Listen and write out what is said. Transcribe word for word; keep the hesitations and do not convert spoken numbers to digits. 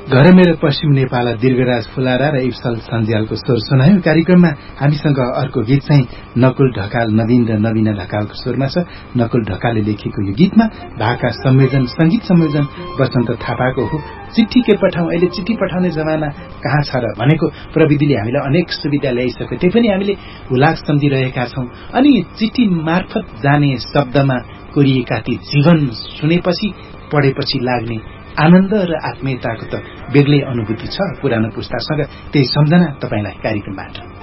घर मेरो पश्चिम नेपाल दीर्घराज फुलारा र इप्सल सञ्ज्यालको स्वर सुनायौं। कार्यक्रममा हामीसँग अर्को गीत चाहिँ नकुल ढकाल नवीन र नवीना ढकालको स्वरमा छ। नकुल ढकालले लेखेको यो गीतमा भाका संयोजन संगीत संयोजन वसन्त थापाको हो। चिठी के पठाउँ, अहिले चिठी पठाउने जमाना कहाँ छ र भनेको प्रविधिले हामीलाई अनेक सुविधा ल्याइसक्यो, त्यही पनि हामीले हुलाक सम्झिरहेका छौं। अनि चिठी मार्फत जाने शब्दमा कोरिएका ती जीवन सुनेपछि पढेपछि लाग्ने आनन्द र आत्मीयताको त बेग्लै अनुभूति छ पुरानो पुस्तासँग। त्यही सम्झना तपाईलाई कार्यक्रमबाट।